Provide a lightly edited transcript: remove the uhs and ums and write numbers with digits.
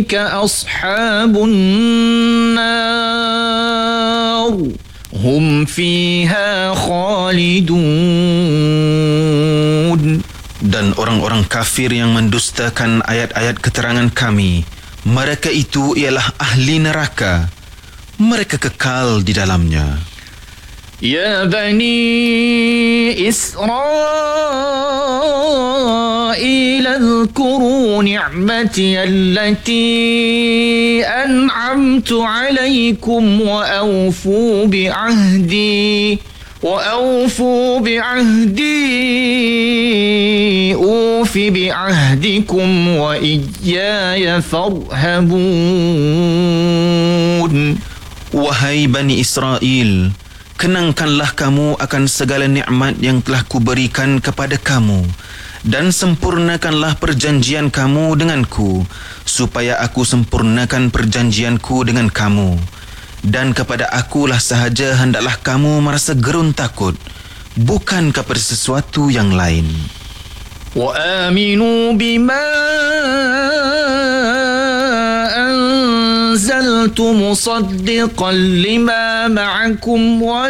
أصحاب النار هم فيها خالدون. Dan orang-orang kafir yang mendustakan ayat-ayat keterangan kami, mereka itu ialah ahli neraka. Mereka kekal di dalamnya. Ya Bani Israel, اذكروا نعمتي التي أنعمت عليكم وأوفوا بعهدي أوف بعهدكم وإياي فارهبون. Wahai Bani Israel, kenangkanlah kamu akan segala nikmat yang telah kuberikan kepada kamu dan sempurnakanlah perjanjian kamu denganku, supaya aku sempurnakan perjanjianku dengan kamu. Dan kepada akulah sahaja hendaklah kamu merasa gerun takut, bukan kepada sesuatu yang lain. وآمنوا بما أنزلت مصدقا لما معكم